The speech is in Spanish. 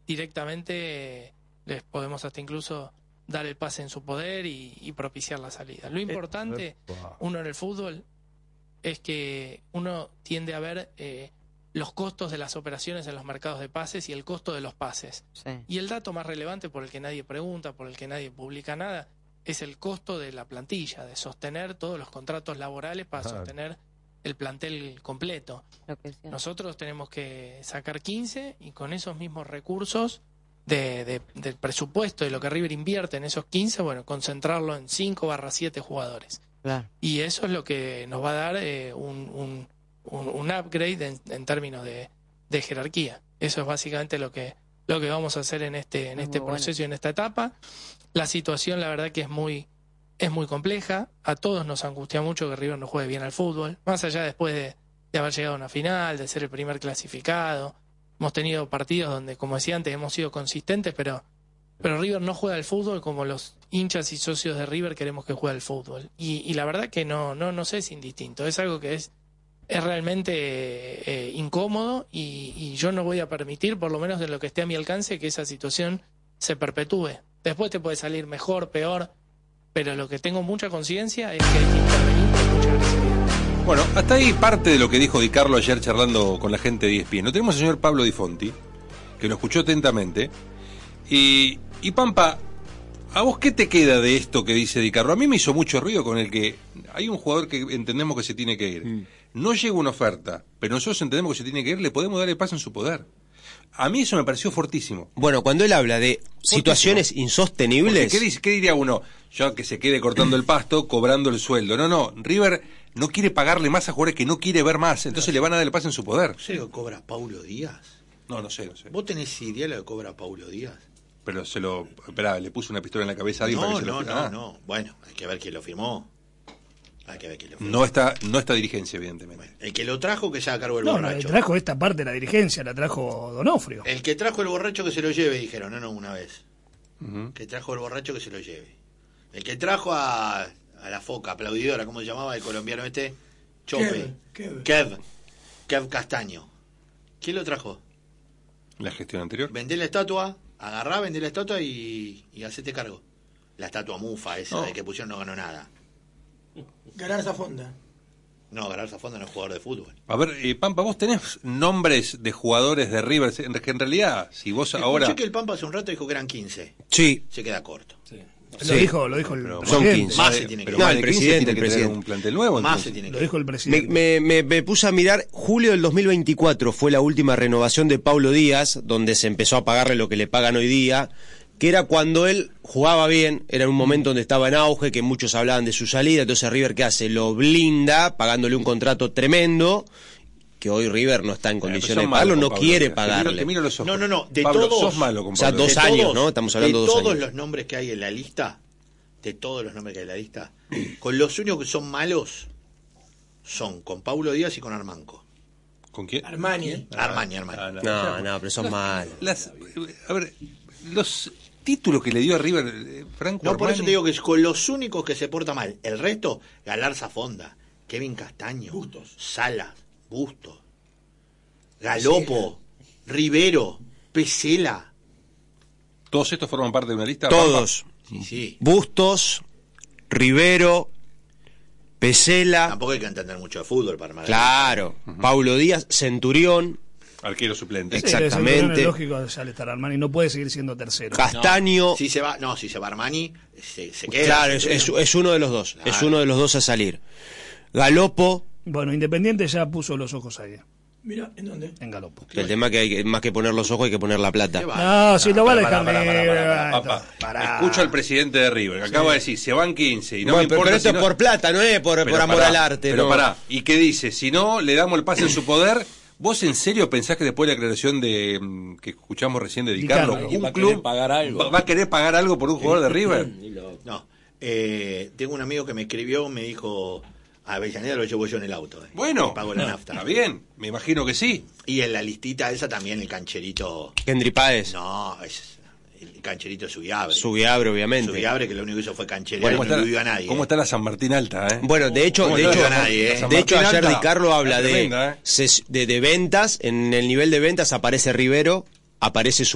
directamente les podemos hasta incluso dar el pase en su poder y propiciar la salida. Lo importante, uno en el fútbol, es que uno tiende a ver los costos de las operaciones en los mercados de pases y el costo de los pases. Sí. Y el dato más relevante, por el que nadie pregunta, por el que nadie publica nada, es el costo de la plantilla, de sostener todos los contratos laborales para sostener el plantel completo. Nosotros tenemos que sacar 15 y con esos mismos recursos del presupuesto de lo que River invierte en esos 15, bueno, concentrarlo en 5/7 jugadores. Claro. Y eso es lo que nos va a dar un upgrade en términos de jerarquía. Eso es básicamente lo que vamos a hacer en este proceso y en esta etapa. La situación, la verdad que es muy compleja. A todos nos angustia mucho que River no juegue bien al fútbol, más allá después de haber llegado a una final, de ser el primer clasificado. Hemos tenido partidos donde, como decía antes, hemos sido consistentes, pero River no juega al fútbol como los hinchas y socios de River queremos que juegue al fútbol. Y la verdad que no sé, es indistinto. Es algo que es realmente incómodo y yo no voy a permitir, por lo menos de lo que esté a mi alcance, que esa situación se perpetúe. Después te puede salir mejor, peor, pero lo que tengo mucha conciencia es que hay que intervenir con mucha agresividad. Bueno, hasta ahí parte de lo que dijo Di Carlo ayer charlando con la gente de ESPN. No tenemos al señor Pablo Di Fonti, que lo escuchó atentamente. Y Pampa, ¿a vos qué te queda de esto que dice Di Carlo? A mí me hizo mucho ruido con el que hay un jugador que entendemos que se tiene que ir. No llega una oferta, pero nosotros entendemos que se tiene que ir, le podemos dar el paso en su poder. A mí eso me pareció fortísimo. Bueno, cuando él habla de situaciones insostenibles... ¿Qué diría uno? Yo que se quede cortando el pasto, cobrando el sueldo. No, River no quiere pagarle más a jugadores que no quiere ver más, entonces le van a dar el pase en su poder. ¿No sé lo que cobra Paulo Díaz? No sé. ¿Vos tenés idea de lo que cobra Paulo Díaz? Pero le puso una pistola en la cabeza a alguien para que se lo firmara. No. Bueno, hay que ver quién lo firmó. No está dirigencia, evidentemente. El que lo trajo, que se haga cargo el borracho. No, trajo esta parte de la dirigencia, la trajo Donofrio. El que trajo el borracho, que se lo lleve, dijeron, una vez. Que trajo el borracho, que se lo lleve. El que trajo a la foca aplaudidora, ¿cómo se llamaba el colombiano este? Chope. Kev Castaño. ¿Quién lo trajo? La gestión anterior. Vendé la estatua, vendé la estatua y hacete cargo. La estatua mufa esa de que pusieron no ganó nada. Galarza Fonda. No, Galarza Fonda no es jugador de fútbol. A ver, Pampa, ¿vos tenés nombres de jugadores de River? Que en realidad, si vos ahora... Escuché que el Pampa hace un rato dijo que eran 15. Sí. Se queda corto. Sí. Lo dijo el son 15. Más se tiene que No, el presidente. Un plantel nuevo. Más se tiene que Lo dijo el presidente. Me puse a mirar, julio del 2024 fue la última renovación de Paulo Díaz, donde se empezó a pagarle lo que le pagan hoy día, que era cuando él jugaba bien, era un momento donde estaba en auge, que muchos hablaban de su salida, entonces River, ¿qué hace? Lo blinda, pagándole un contrato tremendo, que hoy River no está en condiciones de pagarlo, no quiere pagarle. Miro los ojos. No, de Pablo, todos, sos malo con Pablo. O sea, 2 años, ¿no? Estamos hablando de 2 años. De todos los nombres que hay en la lista, con los únicos que son malos, son con Paulo Díaz y con Armanco. ¿Con quién? Armani. No, pero son malos. A ver, los títulos que le dio a River, Franco No, por Armani. eso te digo que es con los únicos que se porta mal. El resto, Galarza Fonda, Kevin Castaño, Bustos. Salas, Bustos, Galopo, Rivero, Pesela. ¿Todos estos forman parte de una lista? Todos. Sí. Bustos, Rivero, Pesela. Tampoco hay que entender mucho de fútbol para armar. Claro. Paulo Díaz, Centurión. Arquero suplente. Exactamente. Es lógico, ya le estará Armani, no puede seguir siendo tercero. Castaño. Si se va Armani, se queda. Claro, es uno de los dos. Claro. Es uno de los dos a salir. Galopo. Bueno, Independiente ya puso los ojos ahí. Mira, ¿en dónde? En Galopo. El tema es que hay más que poner los ojos, hay que poner la plata. No, si lo va a dejar. Escucho al presidente de River, que acaba de decir, se van 15. Y no Bueno, me importa pero esto si es por plata, no es por amor al arte. Pero no. pará, ¿y qué dice? Si no, le damos el pase en su poder. ¿Vos en serio pensás que después de la aclaración que escuchamos recién de Di Carlo, un club va a querer pagar algo por un jugador de River? No. Tengo un amigo que me escribió, me dijo, a Avellaneda lo llevo yo en el auto. Bueno, me pago la nafta. Está bien, me imagino que sí. Y en la listita esa también el cancherito. Kendry Páez. No, el cancherito Subiabre. Subiabre, obviamente. Subiabre, que lo único que hizo fue cancherear, Bueno, y no lo vio a nadie. ¿Cómo está la San Martín Alta? Bueno, de hecho, ayer Di Carlo habla de ventas, en el nivel de ventas aparece Rivero, aparece